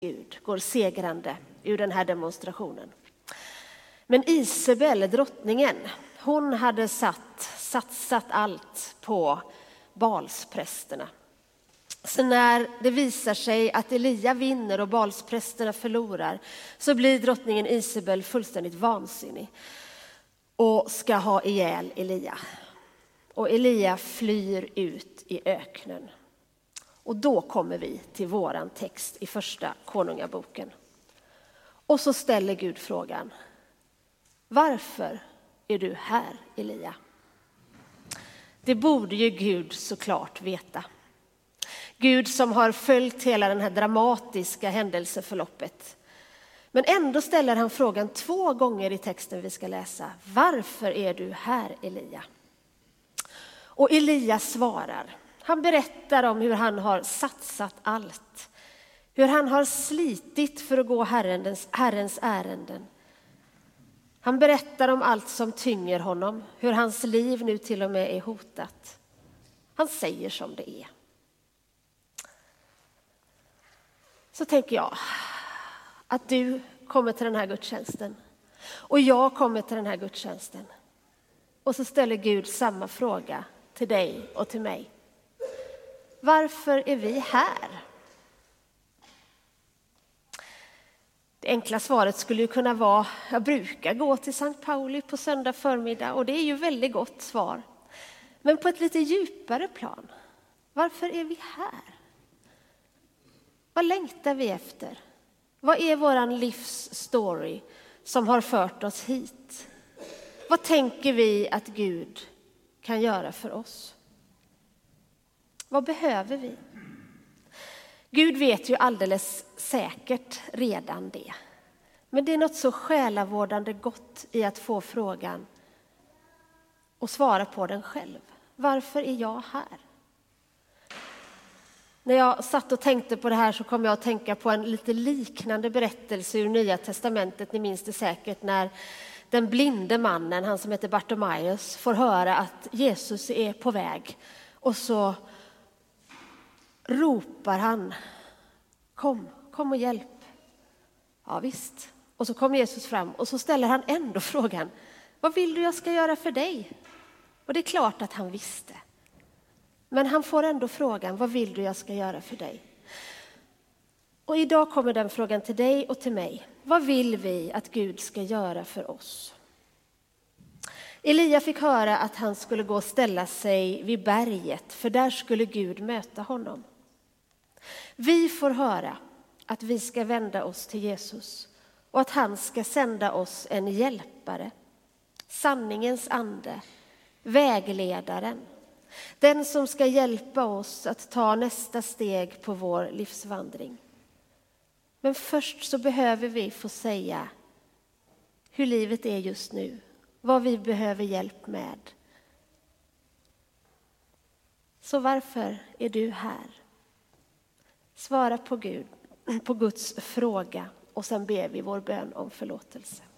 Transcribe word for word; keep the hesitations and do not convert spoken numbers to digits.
Gud går segrande ur den här demonstrationen. Men Isabel, drottningen, hon hade satt, satsat allt på Balsprästerna. Så när det visar sig att Elia vinner och Balsprästerna förlorar, så blir drottningen Isabel fullständigt vansinnig och ska ha ihjäl Elia. Och Elia flyr ut i öknen. Och då kommer vi till våran text i första konungaboken. Och så ställer Gud frågan: varför är du här, Elia? Det borde ju Gud såklart veta. Gud som har följt hela den här dramatiska händelseförloppet. Men ändå ställer han frågan två gånger i texten vi ska läsa: varför är du här, Elia? Och Elia svarar. Han berättar om hur han har satsat allt. Hur han har slitit för att gå Herrens, Herrens ärenden. Han berättar om allt som tynger honom. Hur hans liv nu till och med är hotat. Han säger som det är. Så tänker jag att du kommer till den här gudstjänsten. Och jag kommer till den här gudstjänsten. Och så ställer Gud samma fråga till dig och till mig. Varför är vi här? Det enkla svaret skulle ju kunna vara: jag brukar gå till Sankt Pauli på söndag förmiddag, och det är ju väldigt gott svar. Men på ett lite djupare plan, varför är vi här? Vad längtar vi efter? Vad är våran livsstory som har fört oss hit? Vad tänker vi att Gud kan göra för oss? Vad behöver vi? Gud vet ju alldeles säkert redan det. Men det är något så själavårdande gott i att få frågan och svara på den själv. Varför är jag här? När jag satt och tänkte på det här så kom jag att tänka på en lite liknande berättelse ur Nya testamentet. Ni minns det säkert, när den blinde mannen, han som heter Bartimaeus, får höra att Jesus är på väg. Och så ropar han: kom, kom och hjälp. Ja visst. Och så kommer Jesus fram och så ställer han ändå frågan: vad vill du jag ska göra för dig? Och det är klart att han visste. Men han får ändå frågan: vad vill du jag ska göra för dig? Och idag kommer den frågan till dig och till mig. Vad vill vi att Gud ska göra för oss? Elia fick höra att han skulle gå och ställa sig vid berget, för där skulle Gud möta honom. Vi får höra att vi ska vända oss till Jesus och att han ska sända oss en hjälpare, sanningens ande, vägledaren. Den som ska hjälpa oss att ta nästa steg på vår livsvandring. Men först så behöver vi få säga hur livet är just nu. Vad vi behöver hjälp med. Så varför är du här? Svara på Gud, på Guds fråga, och sen ber vi vår bön om förlåtelse.